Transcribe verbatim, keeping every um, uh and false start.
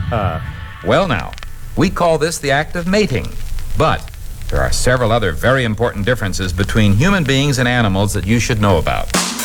Uh, well now, we call this the act of mating. But there are several other very important differences between human beings and animals that you should know about.